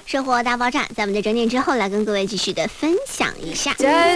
生活大爆炸，在我们的整点之后，来跟各位继续的分享一下。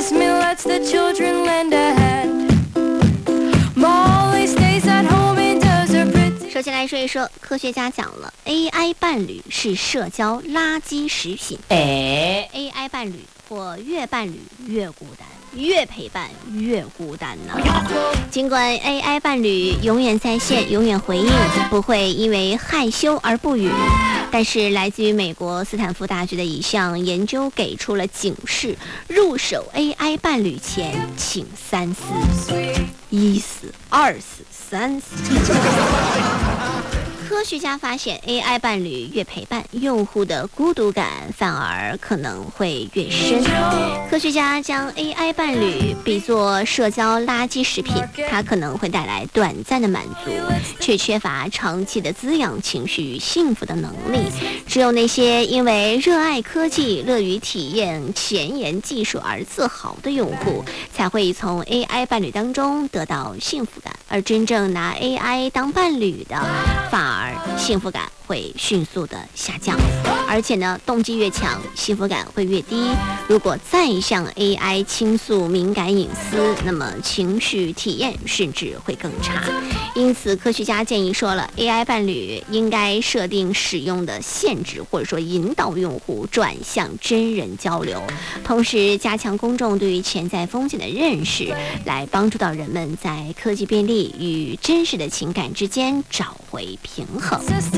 首先来说一说，科学家讲了 AI 伴侣是社交垃圾食品。AI 伴侣或越伴侣越孤单，越陪伴越孤单呢。尽管 AI 伴侣永远在线，永远回应，不会因为害羞而不语，但是来自于美国斯坦福大学的一项研究给出了警示：入手 AI 伴侣前，请三思。一思、二思、三思。科学家发现 AI 伴侣越陪伴，用户的孤独感反而可能会越深。科学家将 AI 伴侣比作社交垃圾食品，它可能会带来短暂的满足，却缺乏长期的滋养情绪与幸福的能力。只有那些因为热爱科技、乐于体验前沿技术而自豪的用户，才会从 AI 伴侣当中得到幸福感。而真正拿 AI 当伴侣的，反而幸福感会迅速的下降，而且呢，动机越强，幸福感会越低。如果再向 AI 倾诉敏感隐私，那么情绪体验甚至会更差。因此，科学家建议说了 ，AI 伴侣应该设定使用的限制，或者说引导用户转向真人交流，同时加强公众对于潜在风险的认识，来帮助到人们在科技便利与真实的情感之间找回平衡。